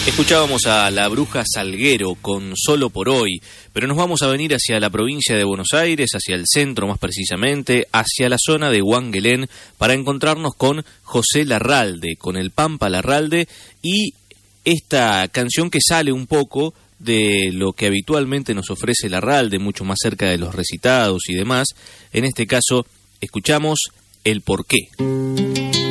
Escuchábamos a La Bruja Salguero con Solo por Hoy, pero nos vamos a venir hacia la provincia de Buenos Aires, hacia el centro más precisamente, hacia la zona de Huanguelén, para encontrarnos con José Larralde, con el Pampa Larralde, y esta canción que sale un poco de lo que habitualmente nos ofrece Larralde, mucho más cerca de los recitados y demás. En este caso, escuchamos El Porqué.